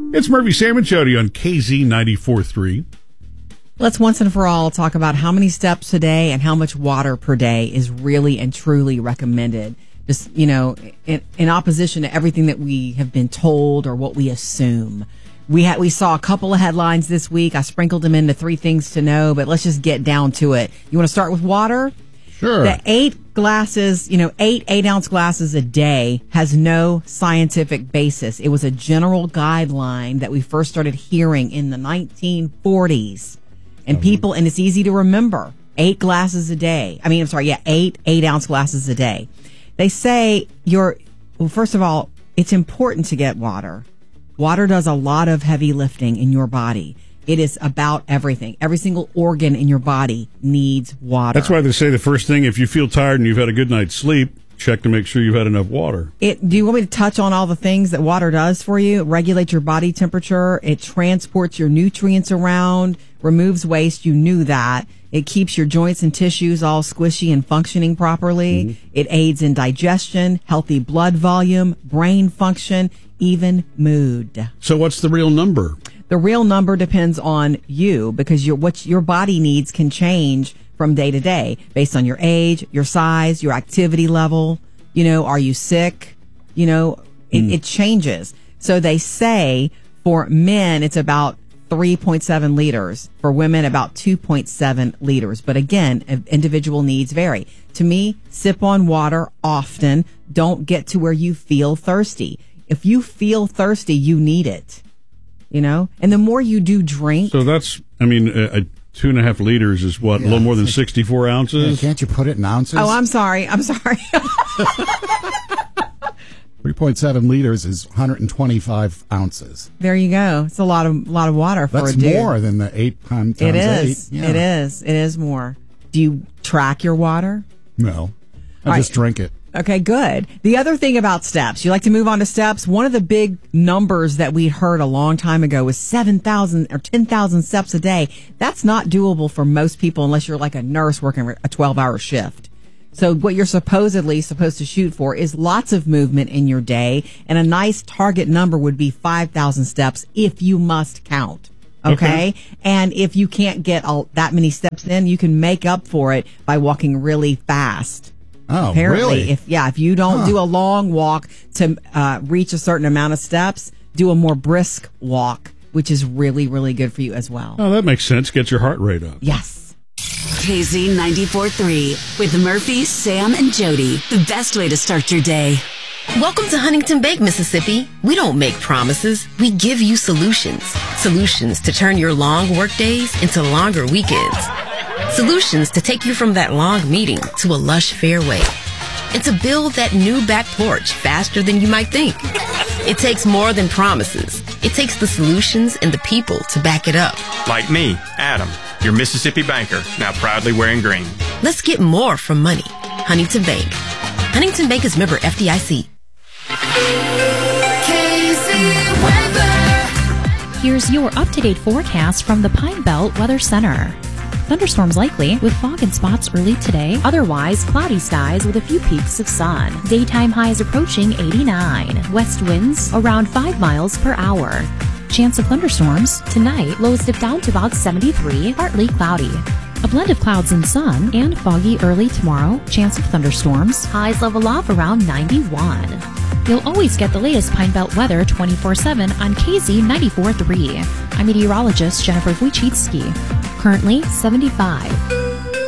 It's Murphy, Sam, and Jody on KZ 94.3. Let's once and for all talk about how many steps a day and how much water per day is really and truly recommended. Just, in opposition to everything that we have been told or what we assume. We saw a couple of headlines this week. I sprinkled them into 3 things to know, but let's just get down to it. You want to start with water? Sure. The 8 8-ounce glasses a day has no scientific basis. It was a general guideline that we first started hearing in the 1940s. And and it's easy to remember, 8 glasses a day. 8 8-ounce glasses a day. They say first of all, it's important to get water. Water does a lot of heavy lifting in your body. It is about everything. Every single organ in your body needs water. That's why they say the first thing, if you feel tired and you've had a good night's sleep, check to make sure you've had enough water. Do you want me to touch on all the things that water does for you? It regulates your body temperature. It transports your nutrients around, removes waste. You knew that. It keeps your joints and tissues all squishy and functioning properly. Mm-hmm. It aids in digestion, healthy blood volume, brain function, even mood. So what's the real number? The real number depends on you because what your body needs can change from day to day based on your age, your size, your activity level. Are you sick? It changes. So they say for men, it's about 3.7 liters. For women, about 2.7 liters. But again, individual needs vary. To me, sip on water often. Don't get to where you feel thirsty. If you feel thirsty, you need it. And the more you do drink. So that's, 2.5 liters is what? A little more than 64 ounces? Yeah, can't you put it in ounces? Oh, I'm sorry. 3.7 liters is 125 ounces. There you go. It's a lot of water for a dude. That's more than the 8 times 8. It is. Yeah. It is more. Do you track your water? No. I just drink it. Okay, good. The other thing about steps, you like to move on to steps. One of the big numbers that we heard a long time ago was 7,000 or 10,000 steps a day. That's not doable for most people unless you're like a nurse working a 12-hour shift. So what you're supposedly supposed to shoot for is lots of movement in your day, and a nice target number would be 5,000 steps if you must count. Okay? And if you can't get that many steps in, you can make up for it by walking really fast. Oh, apparently, really? If you don't do a long walk to reach a certain amount of steps, do a more brisk walk, which is really, really good for you as well. Oh, that makes sense. Get your heart rate up. Yes. KZ 94.3 with Murphy, Sam, and Jody. The best way to start your day. Welcome to Huntington Bank, Mississippi. We don't make promises. We give you solutions. Solutions to turn your long work days into longer weekends. Solutions to take you from that long meeting to a lush fairway. And to build that new back porch faster than you might think. It takes more than promises. It takes the solutions and the people to back it up. Like me, Adam, your Mississippi banker, now proudly wearing green. Let's get more from money. Huntington Bank. Huntington Bank is member FDIC. Here's your up-to-date forecast from the Pine Belt Weather Center. Thunderstorms likely, with fog and spots early today. Otherwise, cloudy skies with a few peaks of sun. Daytime highs approaching 89. West winds around 5 miles per hour. Chance of thunderstorms tonight. Lows dip down to about 73. Partly cloudy. A blend of clouds and sun, and foggy early tomorrow. Chance of thunderstorms. Highs level off around 91. You'll always get the latest Pine Belt weather 24/7 on KZ 94.3. I'm meteorologist Jennifer Wojcicki. Currently 75.